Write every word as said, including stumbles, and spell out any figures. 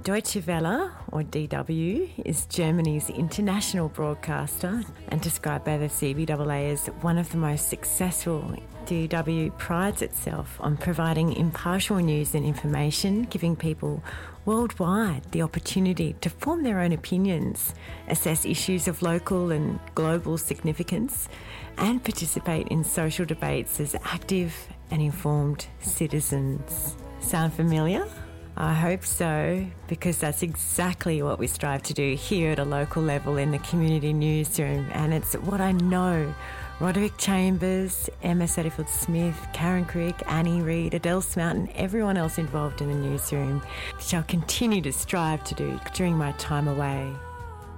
Deutsche Welle, or D W, is Germany's international broadcaster and described by the C B A A as one of the most successful. D W prides itself on providing impartial news and information, giving people worldwide the opportunity to form their own opinions, assess issues of local and global significance, and participate in social debates as active and informed citizens. Sound familiar? I hope so, because that's exactly what we strive to do here at a local level in the community newsroom, and it's what I know Roderick Chambers, Emma Setterfield-Smith, Karen Crick, Annie Reid, Adele Smout and everyone else involved in the newsroom shall continue to strive to do during my time away.